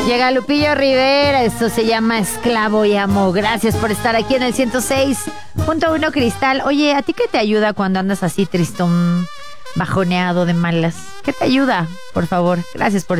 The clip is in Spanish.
Llega Lupillo Rivera, esto se llama Esclavo y Amo. Gracias por estar aquí en el 106.1 Cristal. Oye, ¿a ti qué te ayuda cuando andas así tristón, bajoneado de malas? ¿Qué te ayuda? Por favor, gracias por